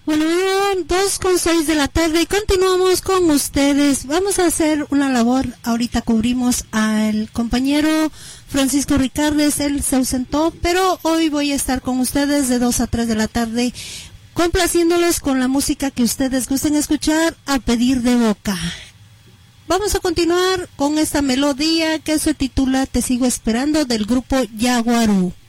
Bueno, 2:06 de la tarde y continuamos con ustedes. Vamos a hacer una labor. Ahorita cubrimos al compañero Francisco Ricardes, él se ausentó, pero hoy voy a estar con ustedes de 2 a 3 de la tarde, complaciéndolos con la música que ustedes gusten escuchar a pedir de boca. Vamos a continuar con esta melodía que se titula Te sigo esperando, del grupo Yaguarú.